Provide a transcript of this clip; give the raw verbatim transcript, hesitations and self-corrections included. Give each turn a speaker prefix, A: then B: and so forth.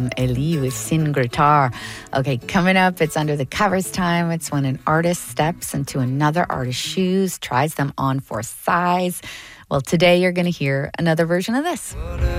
A: from Ellie with Sin Guitar. Okay, coming up, it's Under the Covers time. It's when an artist steps into another artist's shoes, tries them on for size. Well, today you're going to hear another version of this.